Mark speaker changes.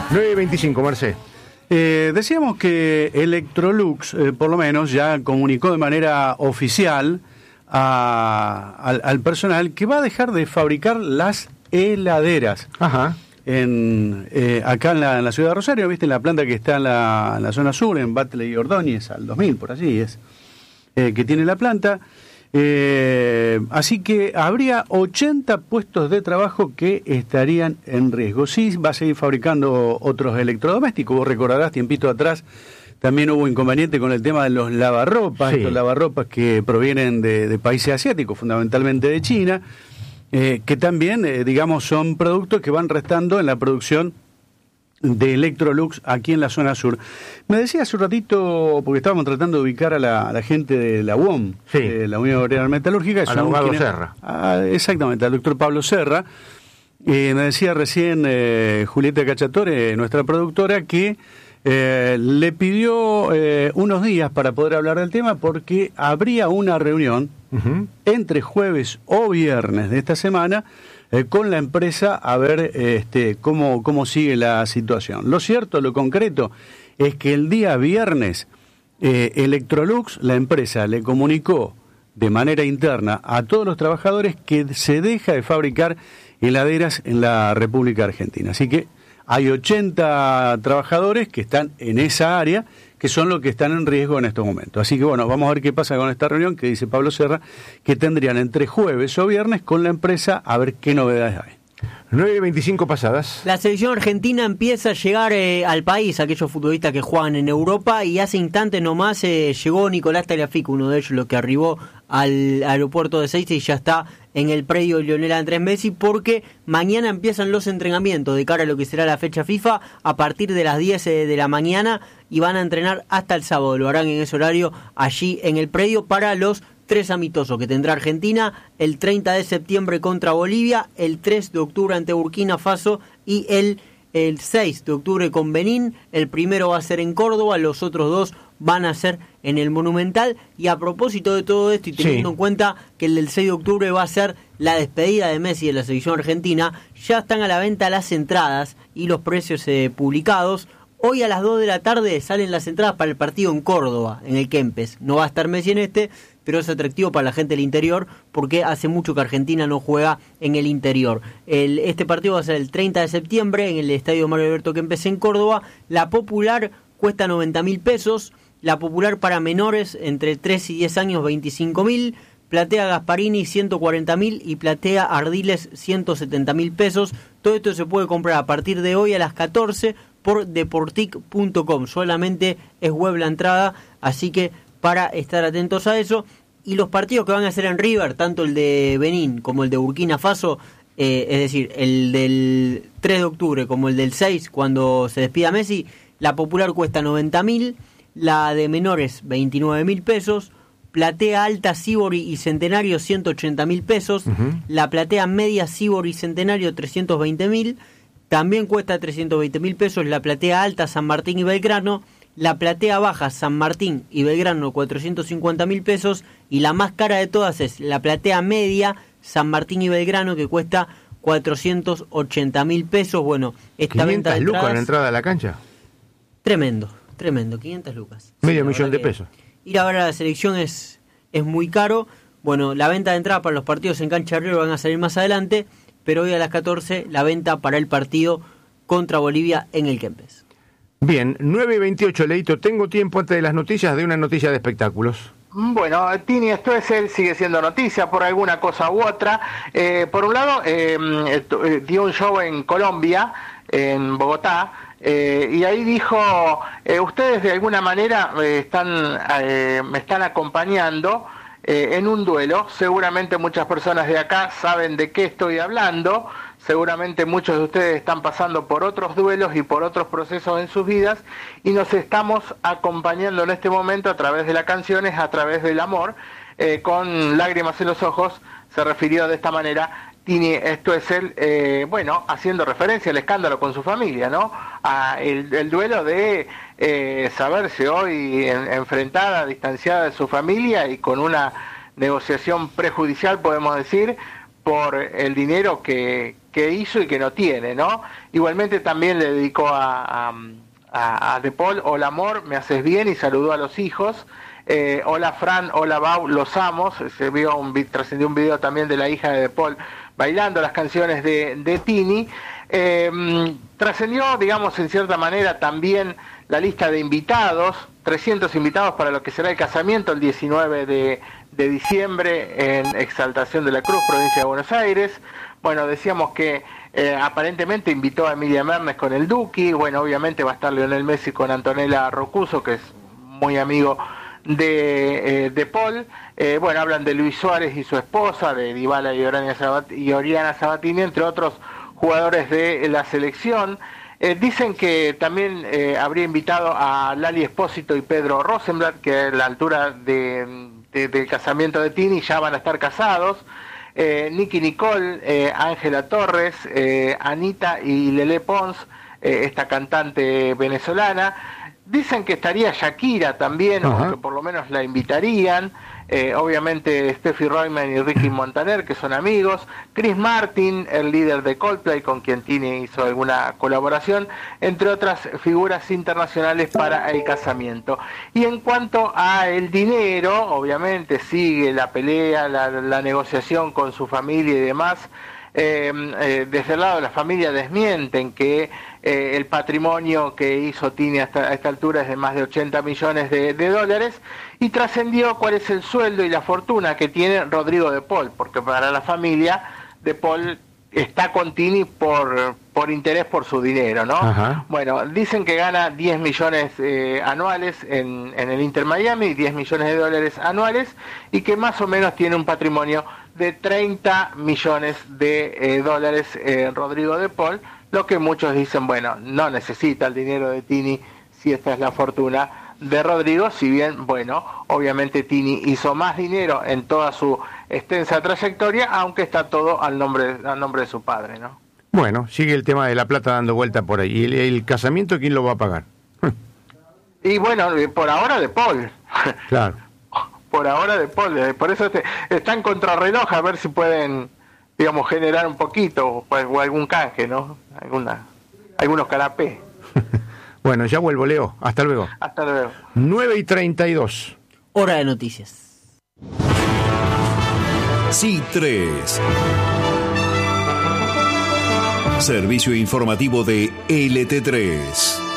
Speaker 1: 9:25, Marcé.
Speaker 2: Decíamos que Electrolux, por lo menos, ya comunicó de manera oficial al personal que va a dejar de fabricar las heladeras.
Speaker 1: Ajá.
Speaker 2: Acá en la ciudad de Rosario, ¿viste? En la planta que está en la zona sur, en Batlle y Ordóñez, al 2000, por allí es, que tiene la planta. Así que habría 80 puestos de trabajo que estarían en riesgo. Sí, va a seguir fabricando otros electrodomésticos. Vos recordarás, tiempito atrás, también hubo inconveniente con el tema de los lavarropas, sí. Estos lavarropas que provienen de países asiáticos, fundamentalmente de China, que también, digamos, son productos que van restando en la producción de Electrolux aquí en la zona sur. Me decía hace un ratito, porque estábamos tratando de ubicar a la gente de la UOM, sí. La Unión Obrera Metalúrgica.
Speaker 1: Al abogado Serra.
Speaker 2: Exactamente, al doctor Pablo Serra. Me decía recién Julieta Cacciatore, nuestra productora, que le pidió unos días para poder hablar del tema porque habría una reunión entre jueves o viernes de esta semana con la empresa a ver cómo sigue la situación. Lo cierto, lo concreto, es que el día viernes Electrolux, la empresa, le comunicó de manera interna a todos los trabajadores que se deja de fabricar heladeras en la República Argentina. Así que hay 80 trabajadores que están en esa área, que son los que están en riesgo en estos momentos. Así que bueno, vamos a ver qué pasa con esta reunión que dice Pablo Serra, que tendrían entre jueves o viernes con la empresa a ver qué novedades hay.
Speaker 1: 9:25 pasadas.
Speaker 3: La selección argentina empieza a llegar al país, aquellos futbolistas que juegan en Europa, y hace instantes nomás llegó Nicolás Tagliafico, uno de ellos, lo que arribó al aeropuerto de Ezeiza y ya está en el predio de Lionel Andrés Messi, porque mañana empiezan los entrenamientos de cara a lo que será la fecha FIFA a partir de las 10 de la mañana y van a entrenar hasta el sábado. Lo harán en ese horario allí en el predio para los 3 amistosos que tendrá Argentina: el 30 de septiembre contra Bolivia, el 3 de octubre ante Burkina Faso y el 6 de octubre con Benín. El primero va a ser en Córdoba, los otros 2 van a ser en el Monumental. Y a propósito de todo esto y teniendo en cuenta que el del 6 de octubre va a ser la despedida de Messi de la selección argentina, ya están a la venta las entradas y los precios publicados. Hoy a las 2 de la tarde salen las entradas para el partido en Córdoba, en el Kempes. No va a estar Messi en pero es atractivo para la gente del interior porque hace mucho que Argentina no juega en el interior. Este partido va a ser el 30 de septiembre en el Estadio Mario Alberto Kempes en Córdoba. La popular cuesta 90.000 pesos, la popular para menores entre 3 y 10 años 25.000, platea Gasparini 140.000 y platea Ardiles 170.000 pesos. Todo esto se puede comprar a partir de hoy a las 14 por deportic.com. Solamente es web la entrada, así que para estar atentos a eso. Y los partidos que van a ser en River, tanto el de Benín como el de Burkina Faso, es decir, el del 3 de octubre como el del 6 cuando se despida Messi, la popular cuesta 90.000, la de menores 29.000 pesos, platea alta Sibori y Centenario 180.000 pesos, la platea media Sibori y Centenario 320.000, también cuesta 320.000 pesos la platea alta San Martín y Belgrano, la platea baja San Martín y Belgrano 450.000 pesos, y la más cara de todas es la platea media San Martín y Belgrano, que cuesta 480.000 pesos. Bueno, esta venta de
Speaker 1: 500 lucas
Speaker 3: entradas,
Speaker 1: la entrada a la cancha.
Speaker 3: Tremendo, 500 lucas.
Speaker 1: Medio millón de pesos.
Speaker 3: Ir a ver a la selección es muy caro. Bueno, la venta de entrada para los partidos en cancha de River van a salir más adelante, pero hoy a las 14 la venta para el partido contra Bolivia en el Kempes.
Speaker 1: Bien, 9:28, Leito. Tengo tiempo antes de las noticias de una noticia de espectáculos.
Speaker 4: Bueno, Tini Stoessel sigue siendo noticia por alguna cosa u otra. Por un lado, dio un show en Colombia, en Bogotá, y ahí dijo, ustedes de alguna manera me están acompañando en un duelo. Seguramente muchas personas de acá saben de qué estoy hablando. Seguramente muchos de ustedes están pasando por otros duelos y por otros procesos en sus vidas, y nos estamos acompañando en este momento a través de las canciones, a través del amor, con lágrimas en los ojos. Se refirió de esta manera Tini Stoessel, haciendo referencia al escándalo con su familia, ¿no? El duelo de saberse hoy enfrentada, distanciada de su familia y con una negociación prejudicial, podemos decir, por el dinero que hizo y que no tiene, ¿no? Igualmente también le dedicó a De Paul, hola amor, me haces bien, y saludó a los hijos. Hola Fran, hola Bau, los amos. Trascendió un video también de la hija de Paul bailando las canciones de Tini. Trascendió, digamos, en cierta manera también la lista de invitados, 300 invitados para lo que será el casamiento el 19 de diciembre en Exaltación de la Cruz, provincia de Buenos Aires. Bueno, decíamos que aparentemente invitó a Emilia Mernes con el Duki. Bueno, obviamente va a estar Lionel Messi con Antonella Rocuso, que es muy amigo de Paul. Bueno, hablan de Luis Suárez y su esposa, de Dybala y Oriana Sabatini, entre otros jugadores de la selección. Dicen que también habría invitado a Lali Espósito y Pedro Rosenblatt, que a la altura del casamiento de Tini ya van a estar casados. Nicky Nicole, Ángela Torres, Anita y Lele Pons, esta cantante venezolana. Dicen que estaría Shakira también, o que por lo menos la invitarían. Obviamente Steffi Reutemann y Ricky Montaner, que son amigos. Chris Martin, el líder de Coldplay, con quien Tini hizo alguna colaboración, entre otras figuras internacionales para el casamiento. Y en cuanto a el dinero, obviamente sigue la pelea, la negociación con su familia y demás. Desde el lado de la familia desmienten que el patrimonio que hizo Tini a esta altura es de más de 80 millones de dólares, y trascendió cuál es el sueldo y la fortuna que tiene Rodrigo de Paul, porque para la familia de Paul está con Tini por interés por su dinero, ¿no? Ajá. Bueno, dicen que gana 10 millones anuales en el Inter Miami, 10 millones de dólares anuales, y que más o menos tiene un patrimonio de 30 millones de dólares Rodrigo de Paul, lo que muchos dicen, bueno, no necesita el dinero de Tini si esta es la fortuna de Rodrigo, si bien, bueno, obviamente Tini hizo más dinero en toda su extensa trayectoria, aunque está todo al nombre de su padre, ¿no?
Speaker 1: Bueno, sigue el tema de la plata dando vuelta por ahí. ¿Y el casamiento quién lo va a pagar?
Speaker 4: Y bueno, por ahora de Paul.
Speaker 1: Claro.
Speaker 4: Por ahora de Paul, por eso está en contrarreloj a ver si pueden, digamos, generar un poquito o algún canje, ¿no? Algunos canapés.
Speaker 1: Bueno, ya vuelvo, Leo. Hasta luego.
Speaker 4: Hasta luego.
Speaker 1: 9:32.
Speaker 3: Hora de noticias.
Speaker 5: C3. Servicio informativo de LT3.